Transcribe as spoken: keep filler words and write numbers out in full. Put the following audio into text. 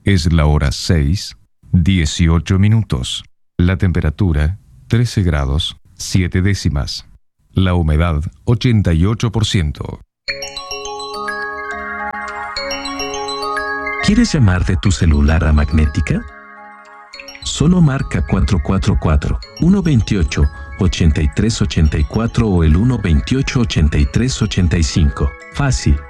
Es la hora seis, dieciocho minutos. La temperatura, trece grados, siete décimas. La humedad, ochenta y ocho por ciento. ¿Quieres llamar de tu celular a Magnética? Solo marca cuatro cuatro cuatro, uno dos ocho, ocho tres ocho cuatro o el uno dos ocho, ocho tres ocho cinco. Fácil.